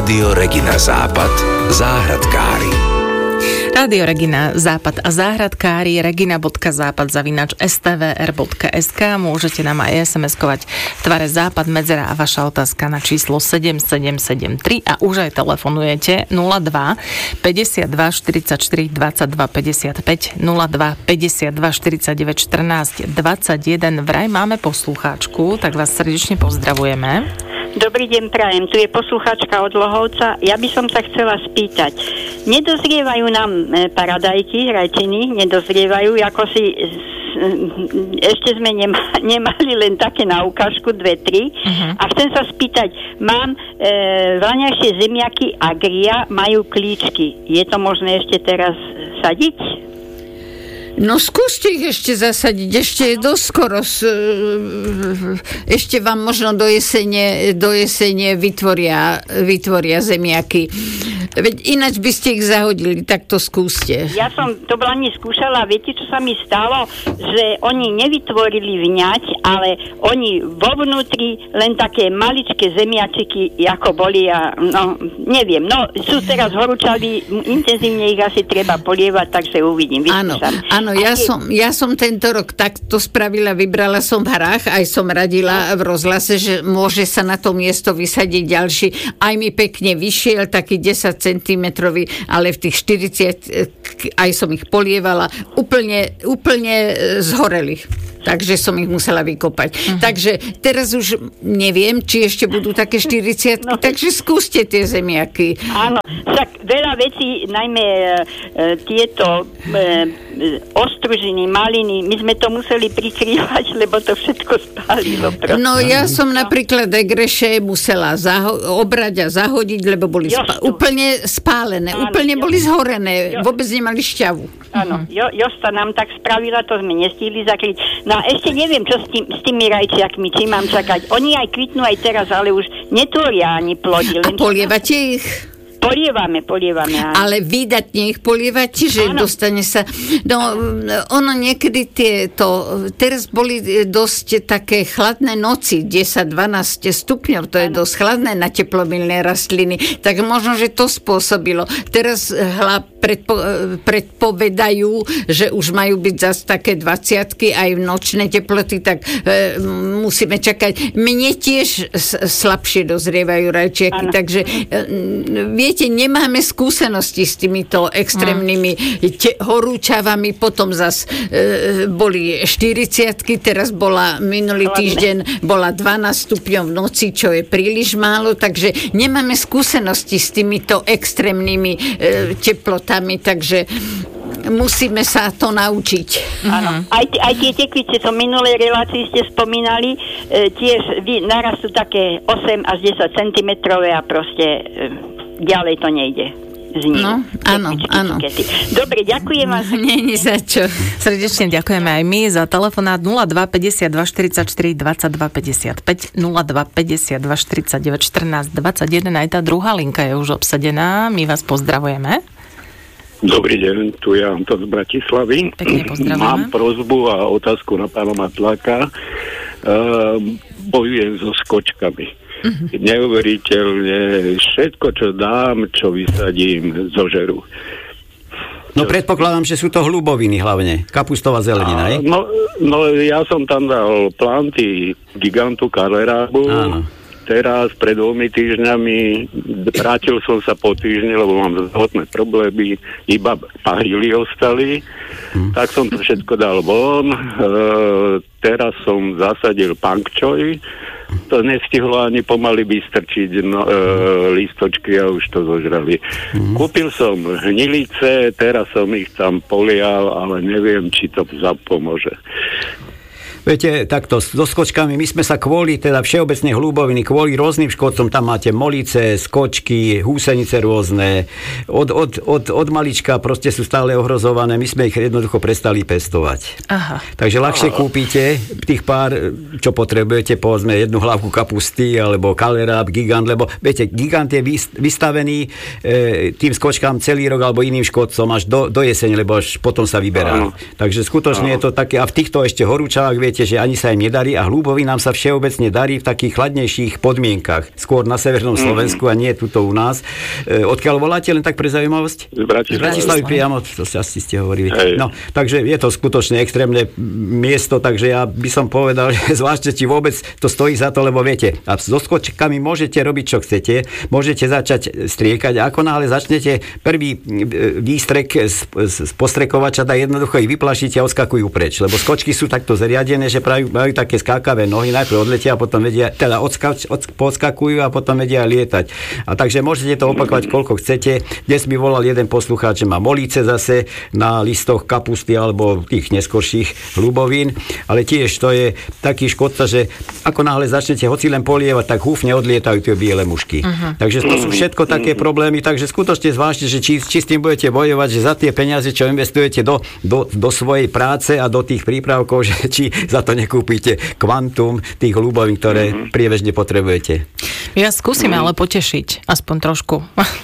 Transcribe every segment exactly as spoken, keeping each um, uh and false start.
Rádio Regina Západ, záhradkári. Rádio Regina Západ a záhradkári, regina bodka západ zavináč es té vé er bodka es ká. Môžete nám aj es em eskovať v tvare Západ medzera a vaša otázka na číslo sedem sedem sedem tri a už aj telefonujete nula dva päťdesiatdva štyridsaťštyri dvadsaťdva päťdesiatpäť nula dva päťdesiatdva štyridsaťdeväť štrnásť dvadsaťjeden. Vraj máme poslucháčku, tak vás srdečne pozdravujeme. Dobrý deň, prajem. Tu je posluchačka od Lohovca. Ja by som sa chcela spýtať. Nedozrievajú nám paradajky, rajčiny, nedozrievajú, ako si ešte sme nema, nemali len také na ukážku, dve, tri. Uh-huh. A chcem sa spýtať, mám e, vlaňajšie zemiaky Agria, majú klíčky. Je to možné ešte teraz sadiť? No skúste ich ešte zasadiť, ešte je dosť skoro. Ešte vám možno do jesene, do jesene vytvoria, vytvoria zemiaky. Veď ináč by ste ich zahodili, tak to skúste. Ja som to ani skúšala, viete, čo sa mi stalo? Že oni nevytvorili vňať, ale oni vo vnútri len také maličké zemiačiky, ako boli a no, neviem, no sú teraz horúčaví, intenzívne ich asi treba polievať, takže uvidím. Áno, áno, ja som, ja som tento rok takto spravila, vybrala som v Harách, aj som radila v rozhlase, že môže sa na to miesto vysadiť ďalší. Aj mi pekne vyšiel taký desať centimetrový, ale v tých štyridsať aj som ich polievala, úplne, úplne zhoreli. Takže som ich musela vykopať. Uh-huh. Takže teraz už neviem, či ešte budú také štyridsiatky, no, takže skúste tie zemiaky. Áno, tak veľa vecí, najmä e, tieto e, ostružiny, maliny, my sme to museli prikrývať, lebo to všetko spálilo. Proste. No ja som napríklad egreše musela zaho- obrať a zahodiť, lebo boli spa- úplne spálené, áno, úplne jo. Boli zhorené, jo. Vôbec nemali šťavu. Áno, jo, Josta nám tak spravila, to sme nestihli zakryť. No a ešte neviem, čo s, tým, s tými rajčiakmi, či mám čakať. Oni aj kvitnú aj teraz, ale už netvoria ani plody. A polievate ich? Polievame, polievame. Áno. Ale vydatne ich polievate, že áno. Dostane sa... No, ono niekedy tieto... Teraz boli dosť také chladné noci, desať dvanásť stupňov, to áno. Je dosť chladné na teplomilné rastliny, tak možno, že to spôsobilo. Teraz hla predpo, predpovedajú, že už majú byť zase také dvadsiatky aj v nočné teploty, tak e, musíme čakať. Mne tiež slabšie dozrievajú rajčiaky, áno. Takže e, viete, nemáme skúsenosti s týmito extrémnymi te- horúčavami, potom zas e, boli štyridsiatky, teraz bola minulý týždeň bola dvanásť stupňov v noci, čo je príliš málo, takže nemáme skúsenosti s týmito extrémnymi e, teplotami, takže musíme sa to naučiť. Áno. Aj, t- aj tie tekvice, čo minulej relácii ste spomínali, e, tiež vy, narastú také osem až desať centimetrové a proste e, ďalej to nejde. No, áno, áno. Dobre, ďakujem vás. Nie, nie za čo. Srdečne ďakujeme aj my za telefonát nula dva päťdesiatdva štyridsaťštyri dvadsaťdva päťdesiatpäť nula dva päťdesiatdva štyridsaťdeväť štrnásť dvadsaťjeden. Aj tá druhá linka je už obsadená. My vás pozdravujeme. Dobrý deň, tu je Anton z Bratislavy. Pekne pozdravujeme. Mám prosbu a otázku na pána Matláka. Uh, bojujem so skočkami. Uh-huh. Neuveriteľne, všetko, čo dám, čo vysadím, zožerú. No predpokladám, že sú to hluboviny hlavne. Kapustová zelenina, a, no, no ja som tam dal planty gigantu Karlerábu. Áno. Teraz pred dvomi týždňami vrátil som sa po týždni, lebo mám zdravotné problémy, iba pahily ostali. Hmm. Tak som to všetko dal von. E, teraz som zasadil pankčoj. To nestihlo ani pomaly vystrčiť no, e, lístočky a už to zožrali. Hmm. Kúpil som hnilice, teraz som ich tam polial, ale neviem, či to zapomôže. Viete, takto so skočkami, my sme sa kvôli, teda všeobecne hlúboviny, kvôli rôznym škodcom, tam máte molice, skočky, húsenice rôzne, od, od, od, od malička proste sú stále ohrozované, my sme ich jednoducho prestali pestovať. Aha. Takže ľahšie Aha. kúpite tých pár, čo potrebujete, povedzme jednu hlavku kapusty, alebo kaleráb, gigant, lebo viete, gigant je vystavený e, tým skočkám celý rok, alebo iným škodcom až do, do jesene, lebo až potom sa vyberá. Aha. Takže skutočne Aha. je to také, a v týchto ešte horúčavách, viete, viete, že ani sa im nedarí a hľúbovinám sa všeobecne darí v takých chladnejších podmienkach. Skôr na severnom Slovensku a nie tuto u nás. E, odkiaľ voláte, len tak pre zaujímavosť? Z Bratislavy. Z Bratislavy priamo, to asi ste hovorili. Hej. No, takže je to skutočne extrémne miesto, takže ja by som povedal, že zvlášť, či vôbec to stojí za to, lebo viete, a so skočkami môžete robiť, čo chcete, môžete začať striekať a ako náhle začnete prvý výstrek z, z postrekovača, tak jednoducho ich vyplašíte a odskakujú preč, lebo skočky sú takto zariadené, že majú, majú také skákavé nohy, najprv odletia a potom vedia, teda odskač, od, podskakujú a potom vedia lietať. A takže môžete to opakovať, koľko chcete. Dnes mi volal jeden poslucháč, že má molíce zase na listoch kapusty alebo tých neskorších hľubovín, ale tiež to je taký škodca, že ako náhle začnete hoci len polievať, tak húfne odlietajú tie biele mušky. Uh-huh. Takže to sú všetko také problémy, takže skutočne zvážte, že či, či s tým budete bojovať, že za tie peniaze, čo investujete do, do, do svojej práce a do tých prípravkov, že či za to nekúpite kvantum tých hľubovín, ktoré uh-huh. priebežne potrebujete. Ja skúsime ale potešiť, aspoň trošku.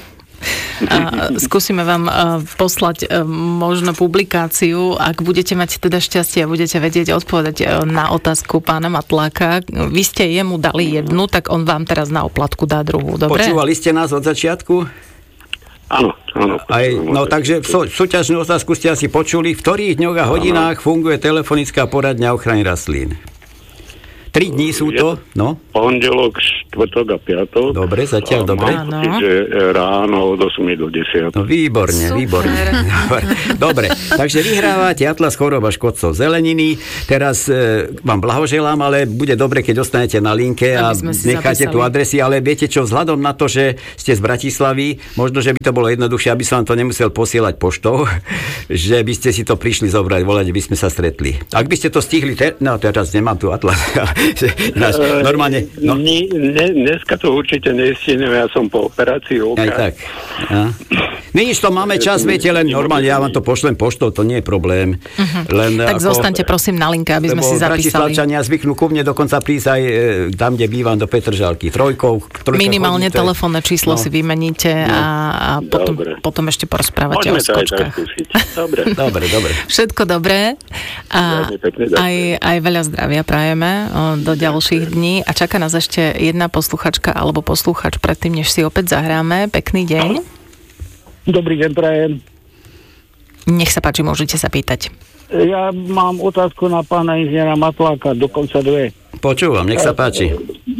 A skúsime vám poslať možno publikáciu, ak budete mať teda šťastie a budete vedieť odpovedať na otázku pána Matláka. Vy ste jemu dali jednu, tak on vám teraz na oplatku dá druhú, dobre? Počúvali ste nás od začiatku? Áno, áno. Aj, no takže sú, súťažnú otázku ste asi počuli. V ktorých dňoch a hodinách funguje telefonická poradňa ochrany rastlín? Tri dní sú to, no? Pondelok, štvrtok a piatok. Dobre, zatiaľ dobre. Čiže ráno od ôsmej do desiatej. No výborne, Super. výborne. Dobre, takže vyhrávate Atlas choroba škodcov zeleniny. Teraz e, vám blahoželám, ale bude dobre, keď ostanete na linke a necháte tu adresy, ale viete čo, vzhľadom na to, že ste z Bratislavy, možno, že by to bolo jednoduchšie, aby som vám to nemusel posielať poštou, že by ste si to prišli zobrať, volať, by sme sa stretli. Ak by ste to stihli, te... no teraz nemám tu Atlas. Náš, normálne, no. Ni, ne, dneska to určite nestihnem, ja som po operácii oka. Aj tak. Ja. My nič to máme čas, viete, len normálne, ja vám to pošlem poštou, to nie je problém. Uh-huh. Len tak ako, zostaňte prosím na linke, aby sme si zapísali. Bratislavčania zvyknú ku mne dokonca prísť aj e, tam, kde bývam, do Petržalky. Trojkou. Minimálne chodíte. Telefónne číslo no. si vymeníte no. a, a potom, potom ešte porozprávate Môžeme o skočkách. Dobre. dobre, dobre. Všetko dobré. A aj, aj veľa zdravia prajeme do ďalších dní a čaká nás ešte jedna posluchačka alebo posluchač predtým, než si opäť zahráme. Pekný deň. Dobrý deň, prajem. Nech sa páči, môžete sa pýtať. Ja mám otázku na pána inžiniera Matláka, dokonca dve. Počúvam, nech sa páči.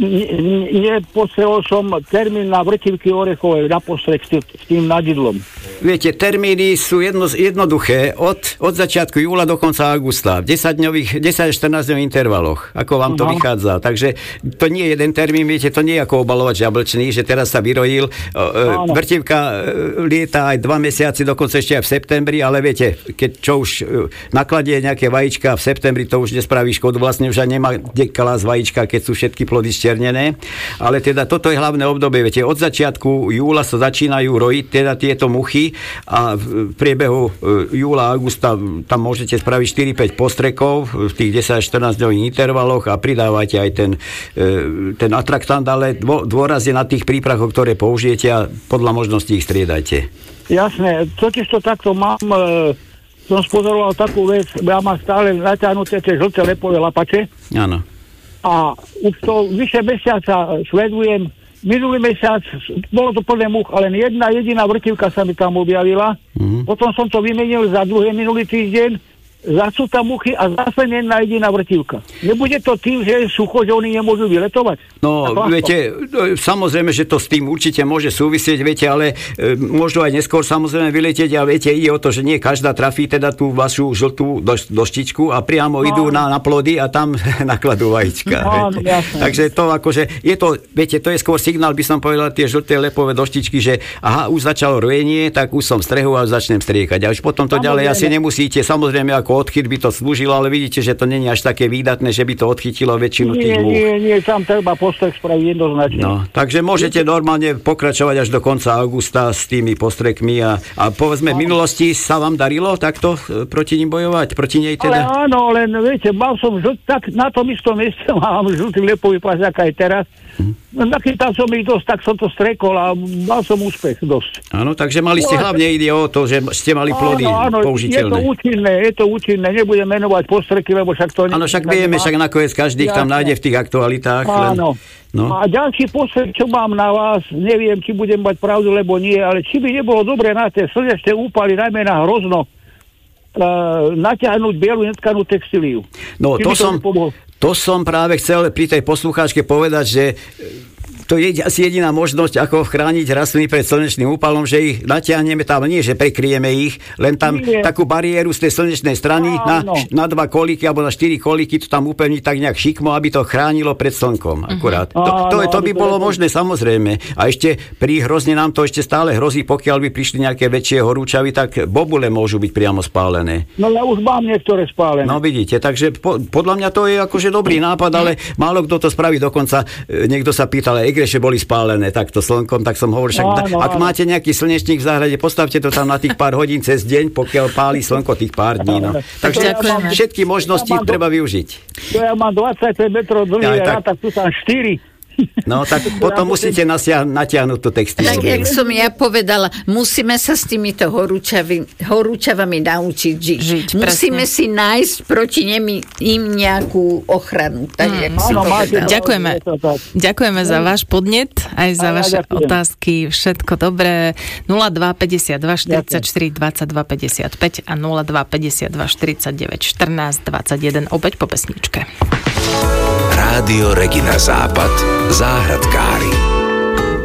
Nepostrel som termín na vrtivky orechovej na postrek s tým nadidlom. Viete, termíny sú jedno, jednoduché od, od začiatku júla do konca augusta v desaťdňových, desať až štrnásťdňových intervaloch, ako vám to Aha. vychádza. Takže to nie je jeden termín, viete, to nie je ako obalovač jablčný, že teraz sa vyrojil. Áno. Vrtivka lieta aj dva mesiace, dokonca ešte aj v septembri, ale viete, keď čo už nakladie nejaké vajíčka v septembri, to už nespraví škodu, vlastne už aj nemá z vajíčka, keď sú všetky plody zčernené. Ale teda toto je hlavné obdobie. Viete, od začiatku júla sa začínajú rojiť teda tieto muchy a v priebehu júla, augusta tam môžete spraviť štyri päť postrekov v tých desať až štrnásť dňových intervaloch a pridávate aj ten, ten atraktant, ale dôraz je na tých prípravkoch, ktoré použijete a podľa možností ich striedajte. Jasné, totiž to takto mám, som spozoroval takú vec, ja mám stále natiahnuté tie žlté lepové lapače. Áno. A už to vyše mesiaca sledujem. Minulý mesiac bolo to plné much, ale len jedna jediná vrtivka sa mi tam objavila. Mm-hmm. Potom som to vymenil za druhé minulý týždeň. Zase tam muchy a zase jedna jediná vrtivka. Nebude to tým, že je sucho, že oni nemôžu vyletovať? No, viete, samozrejme, že to s tým určite môže súvisieť, viete, ale e, možno aj neskôr samozrejme vyletieť a viete, ide o to, že nie každá trafí teda tú vašu žltú do, doštičku a priamo no. idú na, na plody a tam nakladú vajíčka. No, takže to akože, je to, viete, to je skôr signál, by som povedal, tie žlté lepové doštičky, že aha, už začalo rojenie, tak už som v strehu a začnem striekať. A už potom to samozrejme. Ďalej asi nemusíte, samozrejme, ako odchyt by to slúžilo, ale vidíte, že to nie je až také výdatné, že by to odchytilo väčšinu tých múch. Nie, nie, nie, tam treba postrek spraviť jednoznačne. No, takže môžete normálne pokračovať až do konca augusta s tými postrekmi a, a povedzme, v minulosti sa vám darilo takto proti nim bojovať, proti nej teda? Ale áno, len viete, mal som žlt, tak na tom istom mieste mám žltý lepový pažák aj teraz No, nachytal som ich dosť, tak som to strekol a mal som úspech dosť. Áno, takže mali ste, hlavne ide o to, že ste mali plody áno, áno, použiteľné. Je to účinné, je to účinné, nebudem menovať postreky, lebo však to... Áno, však vieme, však nakoniec každý ich tam nájde v tých aktualitách. Áno. Len, no. A ďalší postrek, čo mám na vás, neviem, či budem mať pravdu, lebo nie, ale či by nebolo dobre na tie slnečné úpaly, najmä na hrozno, uh, natiahnuť bielu netkanú textíliu. No, to som... To som práve chcel pri tej poslucháčke povedať, že to je asi jediná možnosť, ako chrániť rastliny pred slnečným úpalom, že ich natiahneme tam, nie že prekryjeme ich, len tam nie. Takú bariéru z tej slnečnej strany na, na dva kolíky alebo na štyri kolíky to tam upevniť tak nejak šikmo, aby to chránilo pred slnkom. Akurát. To, to, to, to by bolo možné, samozrejme. A ešte pri hrozne nám to ešte stále hrozí, pokiaľ by prišli nejaké väčšie horúčavy, tak bobule môžu byť priamo spálené. No ja už mám niektoré spálené. No vidíte, takže po, podľa mňa to je akože dobrý nápad, ale málo kto to spraví. Dokonca niekto sa pýtal, že boli spálené takto slnkom, tak som hovoril, však áno, ak áno. máte nejaký slnečník v záhrade, postavte to tam na tých pár hodín cez deň, pokiaľ páli slnko tých pár dní. No. Takže ja mám, všetky možnosti ja treba do, využiť. To ja mám dvadsaťpäť metrov dlhý ja, tak, tak tu tam štyri. No tak potom musíte nasia- natiahnuť tú textíliu. Tak, jak som ja povedala, musíme sa s týmito horúčavy, horúčavami naučiť žiť. žiť musíme presne. si nájsť proti nimi, im nejakú ochranu. Tak, mm. jak si no, Ďakujeme. Ďakujeme za váš podnet, aj za aj, vaše ďakujem. otázky. Všetko dobré. nula dva päťdesiatdva štyridsaťštyri dvadsaťdva päťdesiatpäť a nula dva päťdesiatdva štyridsaťdeväť štrnásť dvadsaťjeden. Opäť po pesničke. Rádio Regina Západ, záhradkári.